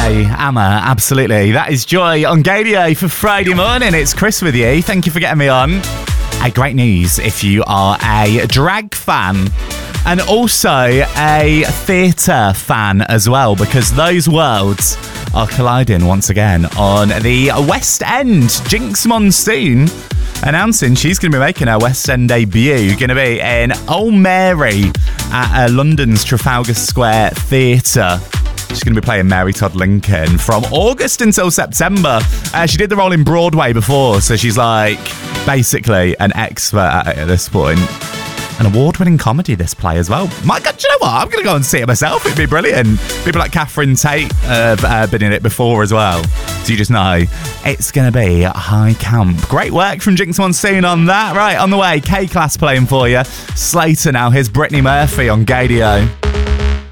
Amma, absolutely. That is Joy on Gadio for Friday morning. It's Chris with you. Thank you for getting me on. Great news if you are a drag fan and also a theatre fan as well, because those worlds are colliding once again on the West End. Jinx Monsoon announcing she's going to be making her West End debut. Going to be in Old Mary at London's Trafalgar Square Theatre. She's going to be playing Mary Todd Lincoln from August until September. She did the role in Broadway before, so she's like basically an expert at it at this point. An award-winning comedy, this play as well. My God, do you know what? I'm going to go and see it myself. It'd be brilliant. People like Catherine Tate have been in it before as well. So you just know it's going to be high camp. Great work from Jinx Monsoon on that. Right, on the way, K-Class playing for you. Slater now. Here's Brittany Murphy on Gadio.